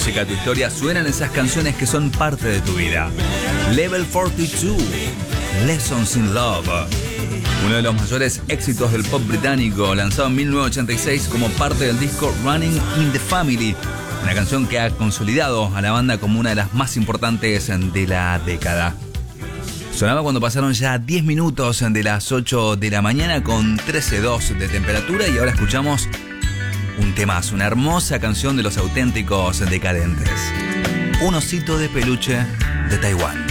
música, tu historia, suenan esas canciones que son parte de tu vida. Level 42, Lessons in Love. Uno de los mayores éxitos del pop británico, lanzado en 1986 como parte del disco Running in the Family. Una canción que ha consolidado a la banda como una de las más importantes de la década. Sonaba cuando pasaron ya 10 minutos de las 8 de la mañana con 13,2 de temperatura y ahora escuchamos un temazo, una hermosa canción de Los Auténticos Decadentes. Un osito de peluche de Taiwán.